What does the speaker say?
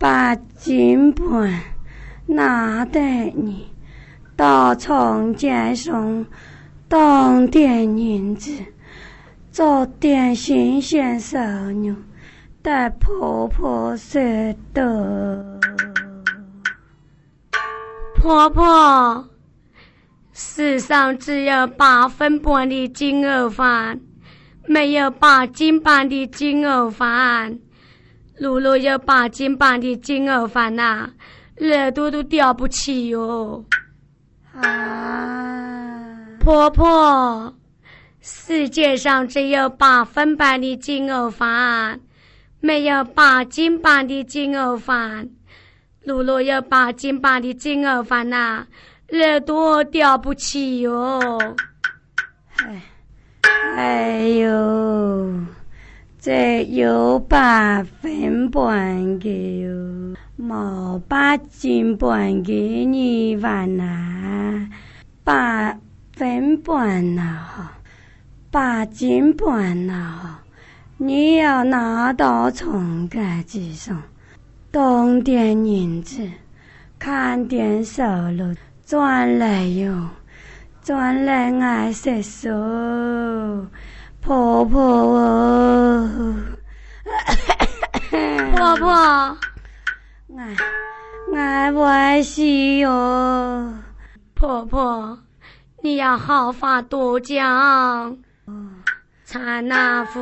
把金本拿给你，到从街上当点银子，做点新鲜手肉，带婆婆吃的。 婆婆，世上只有8分半的金鹅饭，没有8斤半的金鹅饭。如果有8斤半的金鹅饭呐，热度都吊不起哟。婆婆，世界上只有8分半的金鹅饭，没有8斤半的金鹅饭。如果有8斤半的金鹅饭呐，热度吊不起哟。 哎呦，这有8分半的哟，冇8斤半给你饭呐，8分半呐，8斤半呐，你要拿到从街子上，当点银子，看点收入，赚来哟。赚来爱食素，婆婆哦， 婆婆， 爱不死哟， 婆婆，你要好发多讲，才那副